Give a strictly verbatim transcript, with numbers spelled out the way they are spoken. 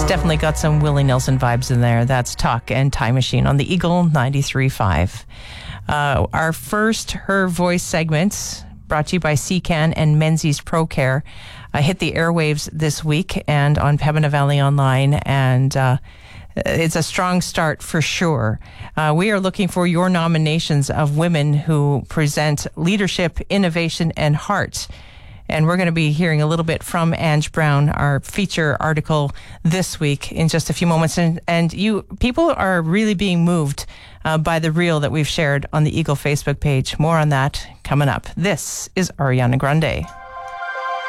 Definitely got some Willie Nelson vibes in there. That's Talk and Time Machine on the Eagle ninety-three point five. Uh, our first Her Voice segment, brought to you by C CAN and Menzies Pro Care, uh, hit the airwaves this week and on Pembina Valley Online, and uh, it's a strong start for sure. Uh, we are looking for your nominations of women who present leadership, innovation, and heart. And we're going to be hearing a little bit from Ange Brown, our feature article this week, in just a few moments. And, and you people are really being moved uh, by the reel that we've shared on the Eagle Facebook page. More on that coming up. This is Ariana Grande.